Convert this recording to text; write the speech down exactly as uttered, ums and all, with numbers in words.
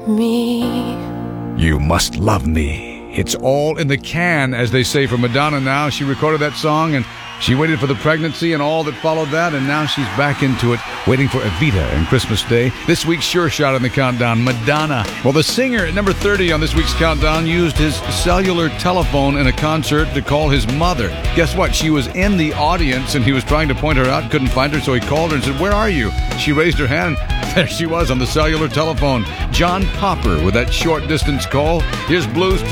me. You Must Love Me. It's all in the can, as they say for Madonna now. She recorded that song, and she waited for the pregnancy and all that followed that, and now she's back into it, waiting for Evita and Christmas Day. This week's Sure Shot on the countdown, Madonna. Well, the singer at number thirty on this week's countdown used his cellular telephone in a concert to call his mother. Guess what? She was in the audience, and he was trying to point her out, couldn't find her, so he called her and said, "Where are you?" She raised her hand. There she was on the cellular telephone. John Popper with that short distance call. Here's Blues